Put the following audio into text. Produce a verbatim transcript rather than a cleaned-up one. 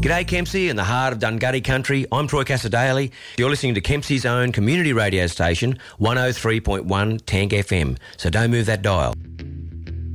G'day Kempsey in the heart of Dungutty country. I'm Troy Casadale. You're listening to Kempsey's own community radio station, one oh three point one Tank F M. So don't move that dial.